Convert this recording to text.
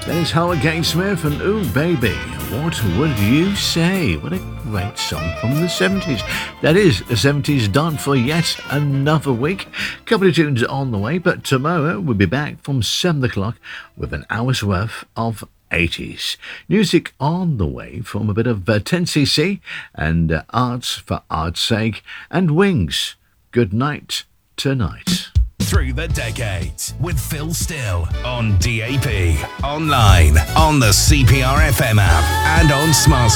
There's Hurricane Smith and Ooh Baby, What Would You Say? What a great song from the 70s. That is, the 70s done for yet another week. Couple of tunes on the way, but tomorrow we'll be back from 7 o'clock with an hour's worth of 80s. Music on the way from a bit of 10cc and Arts for Art's Sake and Wings. Good night tonight. Through the Decades with Phil Still on DAB, online, on the CPR FM app and on smart